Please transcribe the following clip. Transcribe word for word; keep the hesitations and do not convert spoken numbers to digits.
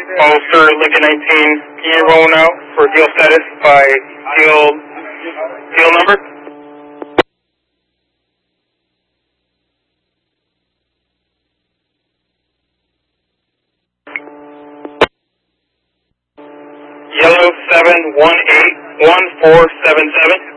Officer Lincoln nineteen, can you roll now for deal status by deal, deal number? Yellow seven one eight one four seven seven.